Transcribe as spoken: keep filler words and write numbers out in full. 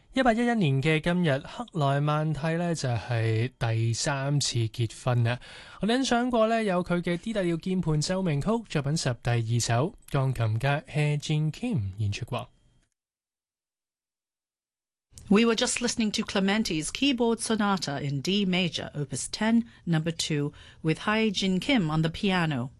一八一一年嘅今日，克萊曼蒂呢就係第三次結婚啦。我哋欣賞過呢有佢嘅 D 大調鍵盤奏鳴曲作品十第二首，鋼琴家 He Jin Kim 演出過。 We were just listening to Clementi's Keyboard Sonata in D major, Opus ten, number two, with He Jin Kim on the piano.